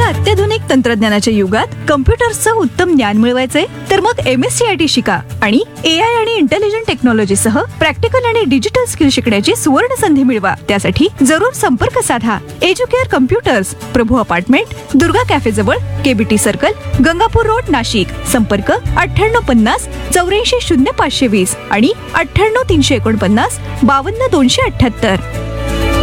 या अत्याधुनिक तंत्रज्ञानाच्या युगात कम्प्युटर्सचं उत्तम ज्ञान मिळवायचंय तर मग MSCIT शिका आणि AI आणि इंटेलिजंट टेक्नॉलॉजी सह प्रॅक्टिकल आणि डिजिटल स्किल शिकण्याची सुवर्ण संधी मिळवा. त्यासाठी जरूर संपर्क साधा. एज्युकेअर कम्प्युटर्स, प्रभू अपार्टमेंट, दुर्गा कॅफे जवळ, KBT circle, Gangapur road, Nashik. संपर्क 9850 84 0520 आणि 98 349 52 278.